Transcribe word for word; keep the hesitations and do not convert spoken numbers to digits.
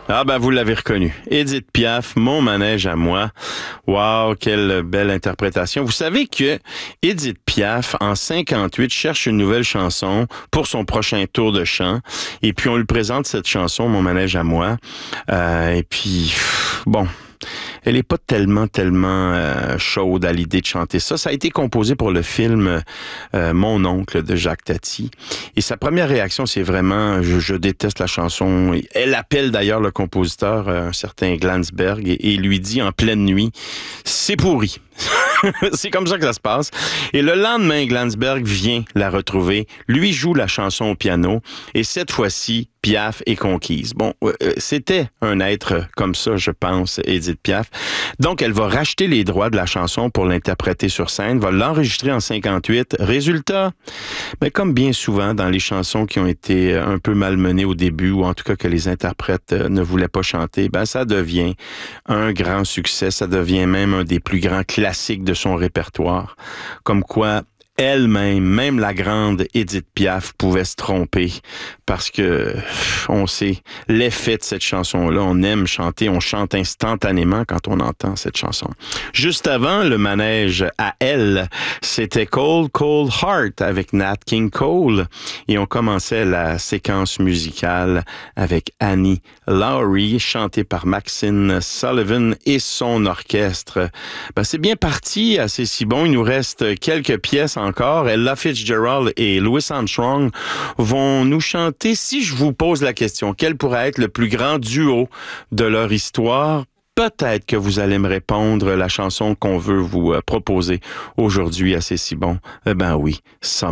Ah ben vous l'avez reconnu. Édith Piaf, Mon manège à moi. Wow, quelle belle interprétation. Vous savez que Édith Piaf, en cinquante-huit, cherche une nouvelle chanson pour son prochain tour de chant. Et puis on lui présente cette chanson, Mon manège à moi. Euh, et puis, bon... Elle est pas tellement, tellement euh, chaude à l'idée de chanter ça. Ça a été composé pour le film euh, Mon oncle de Jacques Tati. Et sa première réaction, c'est vraiment, je, je déteste la chanson. Elle appelle d'ailleurs le compositeur, euh, un certain Glansberg, et, et lui dit en pleine nuit, c'est pourri. C'est comme ça que ça se passe. Et le lendemain, Glansberg vient la retrouver. Lui joue la chanson au piano. Et cette fois-ci, Piaf est conquise. Bon, euh, c'était un être comme ça, je pense, Édith Piaf. Donc, elle va racheter les droits de la chanson pour l'interpréter sur scène, va l'enregistrer en cinquante-huit. Résultat, ben, comme bien souvent dans les chansons qui ont été un peu malmenées au début, ou en tout cas que les interprètes ne voulaient pas chanter, ben, ça devient un grand succès. Ça devient même un des plus grands classiques de son répertoire. Comme quoi, elle-même, même la grande Édith Piaf pouvait se tromper parce que on sait l'effet de cette chanson-là. On aime chanter, on chante instantanément quand on entend cette chanson. Juste avant, le manège à elle, c'était Cold, Cold Heart avec Nat King Cole. Et on commençait la séquence musicale avec Annie Lowrey, chantée par Maxine Sullivan et son orchestre. Ben, c'est bien parti, assez si bon. Il nous reste quelques pièces encore. Ella Fitzgerald et Louis Armstrong vont nous chanter. Si je vous pose la question, quel pourrait être le plus grand duo de leur histoire? Peut-être que vous allez me répondre la chanson qu'on veut vous proposer aujourd'hui, assez si bon. Eh ben oui, Some